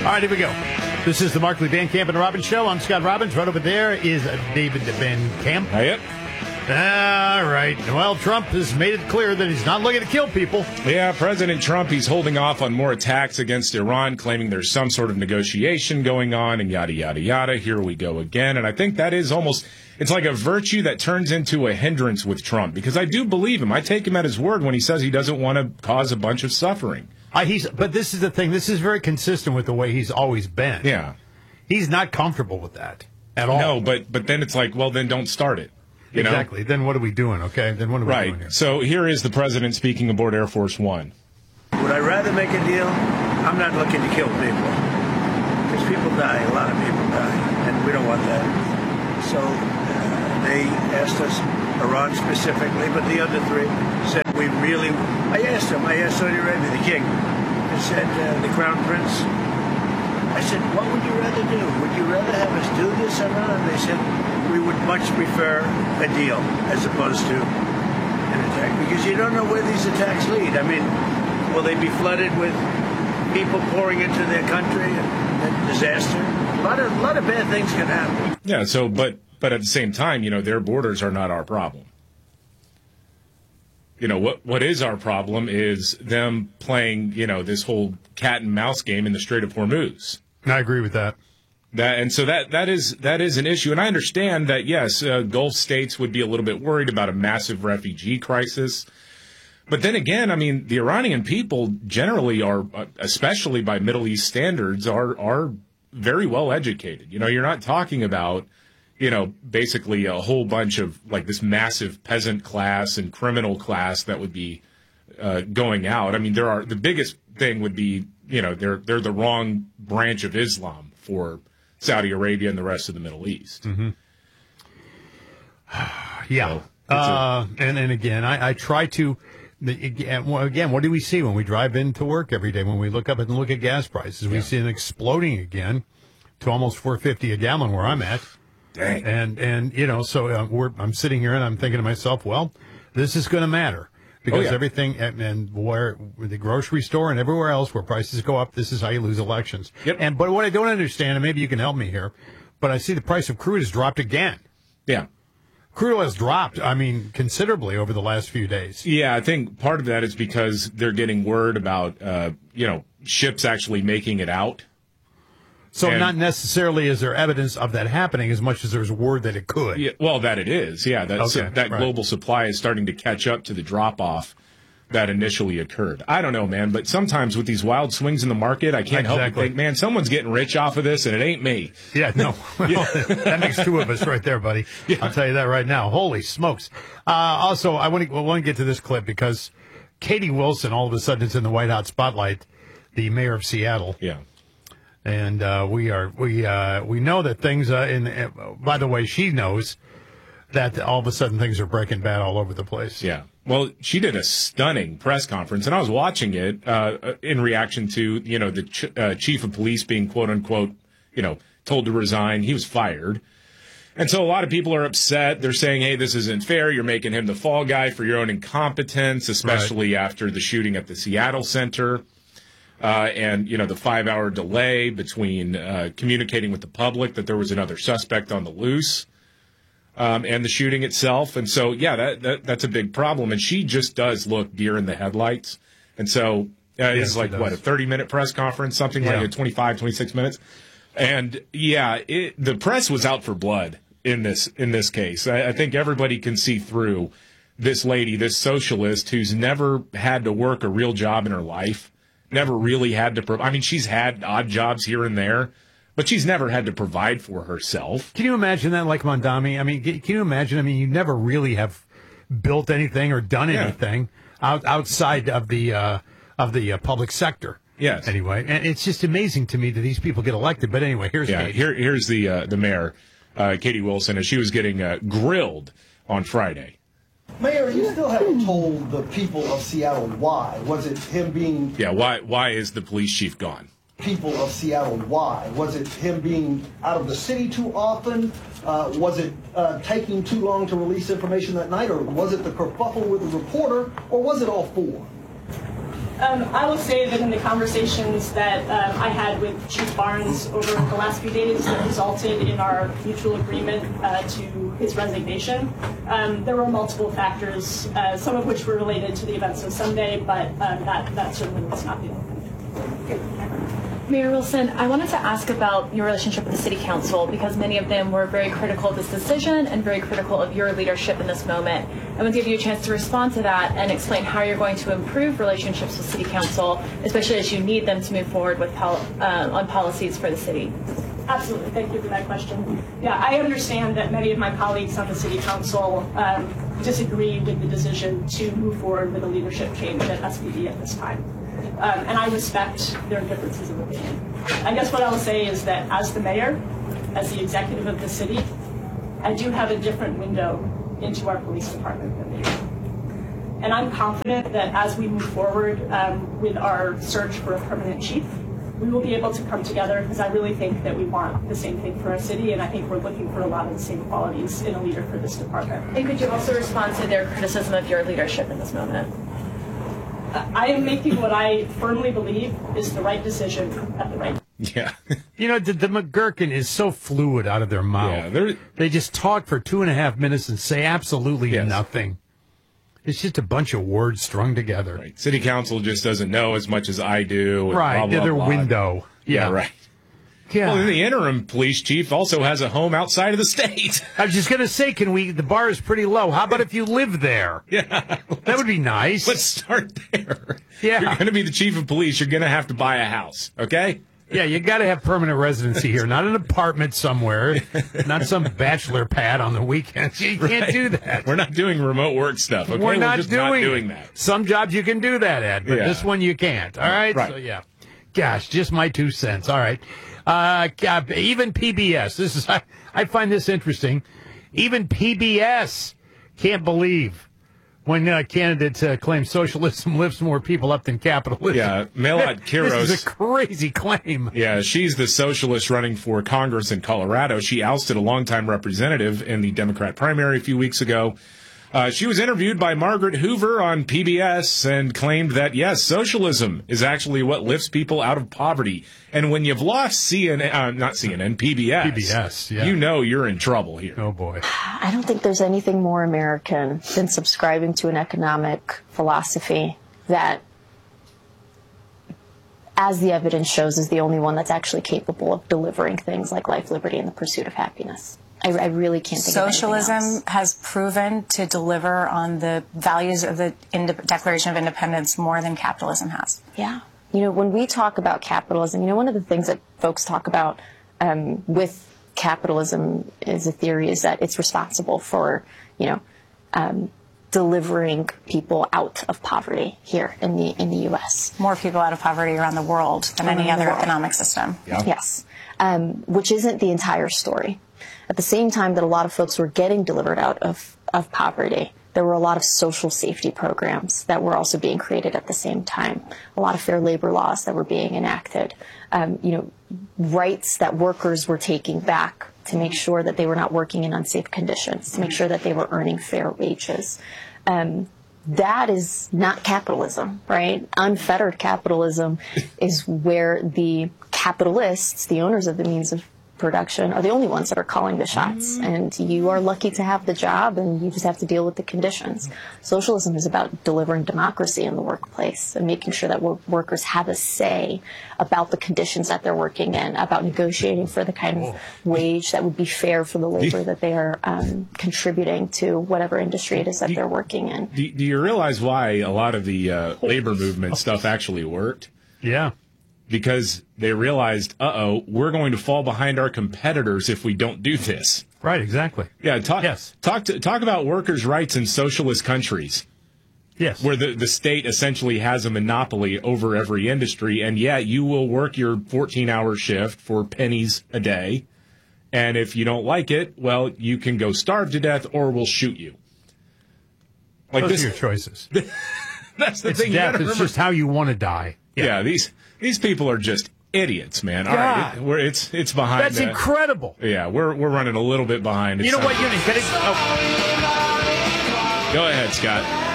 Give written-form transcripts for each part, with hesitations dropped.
All right, here we go. This is the Markley, Van Camp, and Robbins Show. I'm Scott Robbins. Right over there is David Van Camp. Yep. All right. Well, Trump has made it clear that he's not looking to kill people. Yeah, President Trump, he's holding off on more attacks against Iran, claiming there's some sort of negotiation going on and yada, yada, yada. Here we go again. And I think that is almost, it's like a virtue that turns into a hindrance with Trump, because I do believe him. I take him at his word when he says he doesn't want to cause a bunch of suffering. But this is the thing. This is very consistent with the way he's always been. Yeah. He's not comfortable with that at all. No, but then it's like, well, then don't start it. You exactly. know? Then what are we doing, okay? Then what are we doing here? So here is the president speaking aboard Air Force One. Would I rather make a deal? I'm not looking to kill people. Because people die. A lot of people die. And we don't want that. So they asked us, Iran specifically, but the other three said we really... I asked Saudi Arabia, the king. I said, the crown prince. I said, what would you rather do? Would you rather have us do this or not? And they said, we would much prefer a deal as opposed to an attack. Because you don't know where these attacks lead. I mean, will they be flooded with people pouring into their country and disaster? A lot of bad things can happen. Yeah, so, but at the same time, their borders are not our problem. What is our problem is them playing, this whole cat and mouse game in the Strait of Hormuz. I agree with that. That is an issue. And I understand that, yes, Gulf states would be a little bit worried about a massive refugee crisis. But then again, I mean, the Iranian people generally are, especially by Middle East standards, are very well educated. You're not talking about, basically a whole bunch of like this massive peasant class and criminal class that would be going out. I mean, the biggest thing would be, they're the wrong branch of Islam for Saudi Arabia and the rest of the Middle East. Mm-hmm. Yeah. So and again, I try to, again, what do we see when we drive into work every day? When we look up and look at gas prices, we see them exploding again to almost $4.50 a gallon where I'm at. Dang. And so I'm sitting here and I'm thinking to myself, well, this is going to matter. Because everything, and where the grocery store and everywhere else where prices go up, this is how you lose elections. Yep. But what I don't understand, and maybe you can help me here, but I see the price of crude has dropped again. Yeah. Crude oil has dropped, considerably over the last few days. Yeah, I think part of that is because they're getting word about, ships actually making it out. So not necessarily is there evidence of that happening as much as there's word that it could. Yeah, well, that it is. Yeah, that global supply is starting to catch up to the drop-off that initially occurred. I don't know, man, but sometimes with these wild swings in the market, I can't help but think, man, someone's getting rich off of this, and it ain't me. Yeah, no. Well, that makes two of us right there, buddy. Yeah. I'll tell you that right now. Holy smokes. Also, I want to get to this clip because Katie Wilson all of a sudden is in the white hot spotlight, the mayor of Seattle. Yeah. And we know that things by the way, she knows that all of a sudden things are breaking bad all over the place. Yeah. Well, she did a stunning press conference, and I was watching it in reaction to, the chief of police being, quote unquote, told to resign. He was fired. And so a lot of people are upset. They're saying, hey, this isn't fair. You're making him the fall guy for your own incompetence, especially after the shooting at the Seattle Center. And, the 5-hour delay between communicating with the public that there was another suspect on the loose and the shooting itself. And so, yeah, that's a big problem. And she just does look deer in the headlights. And so it's like, a 30-minute press conference, something like 25, 26 minutes. And, yeah, the press was out for blood in this case. I think everybody can see through this lady, this socialist who's never had to work a real job in her life. Never really had to she's had odd jobs here and there, but she's never had to provide for herself. Can you imagine that, like Mondami? Can you imagine? You never really have built anything or done anything outside of the public sector. Yes. Anyway, and it's just amazing to me that these people get elected. But anyway, here's the mayor, Katie Wilson, as she was getting grilled on Friday. Mayor, you still haven't told the people of Seattle why. Was it him being... Yeah, why is the police chief gone? People of Seattle, why? Was it him being out of the city too often? Was it taking too long to release information that night? Or was it the kerfuffle with the reporter? Or was it all four? I will say that in the conversations that I had with Chief Barnes over the last few days that resulted in our mutual agreement to his resignation, there were multiple factors, some of which were related to the events of Sunday, but that certainly was not the only thing. Mayor Wilson, I wanted to ask about your relationship with the City Council, because many of them were very critical of this decision and very critical of your leadership in this moment. I want to give you a chance to respond to that and explain how you're going to improve relationships with City Council, especially as you need them to move forward with on policies for the city. Absolutely. Thank you for that question. Yeah, I understand that many of my colleagues on the City Council disagree with the decision to move forward with a leadership change at SVB at this time. And I respect their differences of opinion. I guess what I'll say is that as the mayor, as the executive of the city, I do have a different window into our police department than they do. And I'm confident that as we move forward with our search for a permanent chief, we will be able to come together, because I really think that we want the same thing for our city, and I think we're looking for a lot of the same qualities in a leader for this department. And could you also respond to their criticism of your leadership in this moment? I am making what I firmly believe is the right decision at the right time. Yeah. You know, the McGurkin is so fluid out of their mouth. Yeah, they just talk for 2.5 minutes and say absolutely nothing. It's just a bunch of words strung together. Right. City Council just doesn't know as much as I do. Right, blah, blah, their blah. window. Yeah, right. Yeah. Well, the interim police chief also has a home outside of the state. I was just going to say, the bar is pretty low. How about if you live there? Yeah. That would be nice. Let's start there. Yeah. If you're going to be the chief of police, you're going to have to buy a house, okay? Yeah, you got to have permanent residency here, not an apartment somewhere, not some bachelor pad on the weekends. You can't do that. We're not doing remote work stuff, okay? We're not just doing, not doing that. Some jobs you can do that at, but this one you can't. All right? Right. So, yeah. Gosh, just my 2 cents. All right. Even PBS. This is I find this interesting. Even PBS can't believe when candidates claim socialism lifts more people up than capitalism. Yeah, Melat Kiros. This is a crazy claim. Yeah, she's the socialist running for Congress in Colorado. She ousted a longtime representative in the Democrat primary a few weeks ago. She was interviewed by Margaret Hoover on PBS and claimed that, yes, socialism is actually what lifts people out of poverty. And when you've lost PBS, yeah. You know you're in trouble here. Oh, boy. I don't think there's anything more American than subscribing to an economic philosophy that, as the evidence shows, is the only one that's actually capable of delivering things like life, liberty, and the pursuit of happiness. I really can't think of anything else. Socialism has proven to deliver on the values of the Declaration of Independence more than capitalism has. Yeah. You know, when we talk about capitalism, you know, one of the things that folks talk about with capitalism as a theory is that it's responsible for, delivering people out of poverty here in the U.S. More people out of poverty around the world than any other economic system. Yeah. Yes. Which isn't the entire story. At the same time that a lot of folks were getting delivered out of poverty, there were a lot of social safety programs that were also being created at the same time. A lot of fair labor laws that were being enacted. Rights that workers were taking back to make sure that they were not working in unsafe conditions, to make sure that they were earning fair wages. That is not capitalism, right? Unfettered capitalism is where the capitalists, the owners of the means of production, are the only ones that are calling the shots. And you are lucky to have the job, and you just have to deal with the conditions. Socialism is about delivering democracy in the workplace and making sure that workers have a say about the conditions that they're working in, about negotiating for the kind of wage that would be fair for the labor that they are contributing to whatever industry it is that they're working in. Do you realize why a lot of the labor movement stuff actually worked? Yeah. Because they realized, we're going to fall behind our competitors if we don't do this. Right, exactly. Yeah, talk about workers' rights in socialist countries. Yes. Where the state essentially has a monopoly over every industry, and you will work your 14-hour shift for pennies a day, and if you don't like it, well, you can go starve to death or we'll shoot you. Like Those are your choices. That's the it's thing. Death. It's just how you want to die. Yeah, these people are just idiots, man. All right, it's behind. That's incredible. Yeah, we're running a little bit behind. You know what? Go ahead, Scott.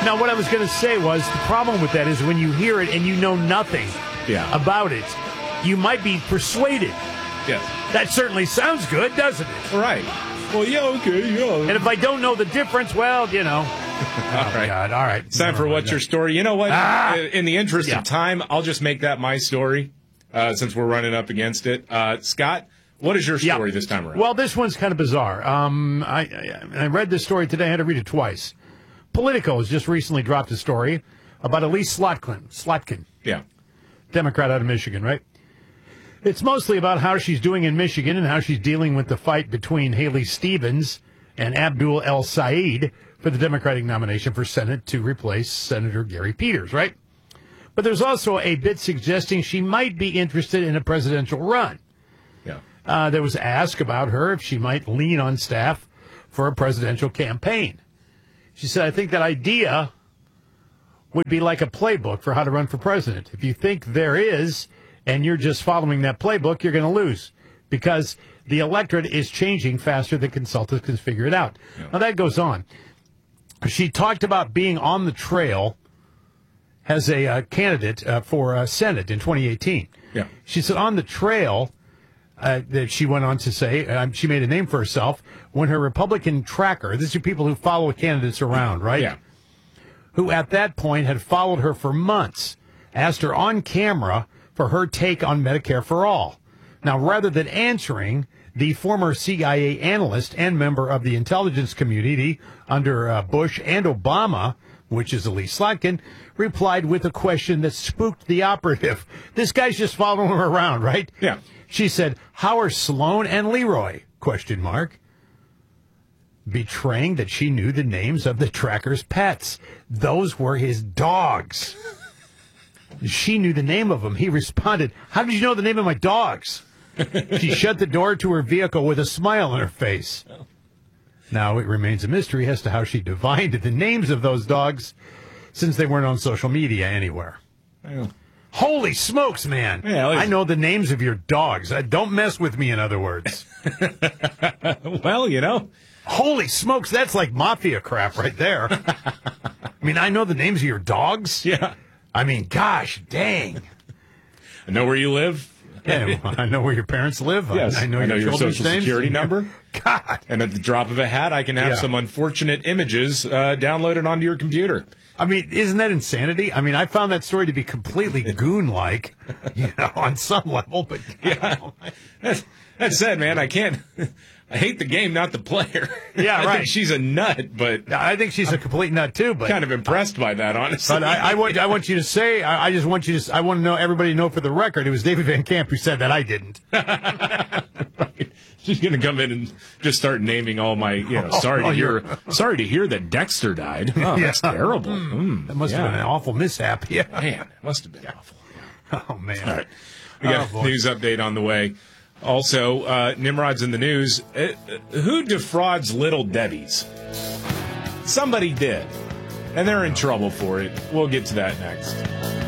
Now, what I was going to say was the problem with that is when you hear it and you know nothing about it, you might be persuaded. Yes. That certainly sounds good, doesn't it? Right. Well, yeah, okay, yeah. And if I don't know the difference, well, you know. All right. God, all right. It's time for What's Your Story. You know what? In the interest of time, I'll just make that my story since we're running up against it. Scott, what is your story this time around? Well, this one's kind of bizarre. I read this story today. I had to read it twice. Politico has just recently dropped a story about Elise Slotkin. Yeah. Democrat out of Michigan, right? It's mostly about how she's doing in Michigan and how she's dealing with the fight between Haley Stevens and Abdul El Sayed for the Democratic nomination for Senate to replace Senator Gary Peters, right? But there's also a bit suggesting she might be interested in a presidential run. Yeah. There was asked about her if she might lean on staff for a presidential campaign. She said, I think that idea would be like a playbook for how to run for president. If you think there is, and you're just following that playbook, you're going to lose because the electorate is changing faster than consultants can figure it out. Yeah. Now, that goes on. She talked about being on the trail as a candidate for Senate in 2018. Yeah. She said on the trail, that she went on to say, she made a name for herself when her Republican tracker, these are people who follow candidates around, right? Yeah. Who at that point had followed her for months, asked her on camera for her take on Medicare for All. Now, rather than answering, the former CIA analyst and member of the intelligence community under Bush and Obama, which is Elise Slotkin, replied with a question that spooked the operative. This guy's just following her around, right? Yeah. She said, how are Sloan and Leroy? ? Betraying that she knew the names of the tracker's pets. Those were his dogs. She knew the name of them. He responded, how did you know the name of my dogs? She shut the door to her vehicle with a smile on her face. Now, it remains a mystery as to how she divined the names of those dogs since they weren't on social media anywhere. Well. Holy smokes, man. Yeah, I know the names of your dogs. Don't mess with me, in other words. Well, you know. Holy smokes, that's like mafia crap right there. I mean, I know the names of your dogs. Yeah. I mean, gosh, dang. I know where you live. Yeah, I know where your parents live. Yes, I know your social security number. God. And at the drop of a hat, I can have some unfortunate images downloaded onto your computer. I mean, isn't that insanity? I mean, I found that story to be completely goon-like, on some level. But yeah, that said, man, I can't. I hate the game, not the player. Yeah, right. I think she's a nut, but I think she's a complete nut too. But kind of impressed by that, honestly. But I want you to say. I just want you to. I want to know everybody to know for the record. It was David Van Camp who said that. I didn't. Right. She's going to come in and just start naming all my. Sorry to hear that Dexter died. Oh, that's terrible. That must have been an awful mishap. Yeah, man, it must have been awful. Oh man. All right, we got a news update on the way. Also, Nimrod's in the news. Who defrauds Little Debbie's? Somebody did, and they're in trouble for it. We'll get to that next.